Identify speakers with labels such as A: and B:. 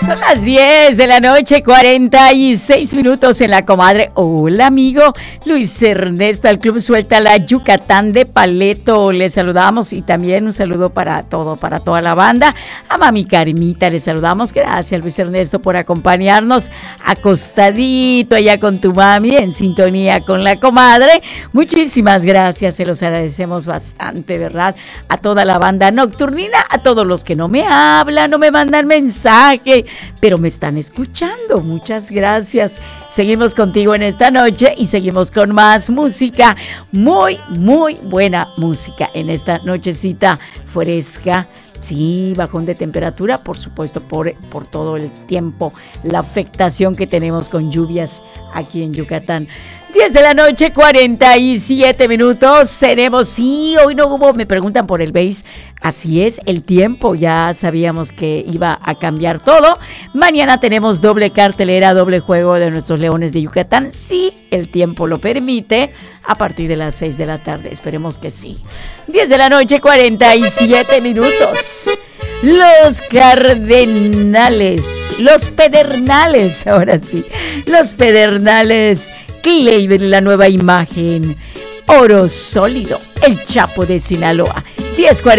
A: Son las 10 de la noche, 46 minutos en la comadre. Hola, amigo Luis Ernesto, al Club Suelta la Yucatán de Paleto. Les saludamos y también un saludo para toda la banda. A mami Carmita les saludamos. Gracias, Luis Ernesto, por acompañarnos acostadito allá con tu mami en sintonía con la comadre. Muchísimas gracias, se los agradecemos bastante, ¿verdad? A toda la banda nocturnina, a todos los que no me hablan, no me mandan mensaje, pero me están escuchando. Muchas gracias. Seguimos contigo en esta noche y seguimos con más música. Muy, muy buena música en esta nochecita fresca. Sí, bajón de temperatura, por supuesto, por todo el tiempo, la afectación que tenemos con lluvias aquí en Yucatán. 10 de la noche, 47 minutos. Tenemos, sí, hoy no hubo, me preguntan por el béis. Así es, el tiempo, ya sabíamos que iba a cambiar todo. Mañana tenemos doble cartelera, doble juego de nuestros Leones de Yucatán. Sí, el tiempo lo permite, a partir de las 6 de la tarde. Esperemos que sí. 10 de la noche, 47 minutos. Los Cardenales, los Pedernales, ahora sí, los Pedernales, Cleveland, la nueva imagen, Oro Sólido, el Chapo de Sinaloa. 10:47